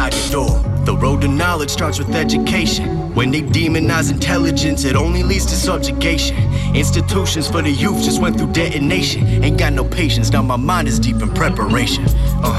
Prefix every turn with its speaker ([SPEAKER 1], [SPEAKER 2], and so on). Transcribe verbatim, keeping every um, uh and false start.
[SPEAKER 1] outside the door. The road to knowledge starts with education. When they demonize intelligence, it only leads to subjugation. Institutions for the youth just went through detonation. Ain't got no patience, now my mind is deep in preparation. uh.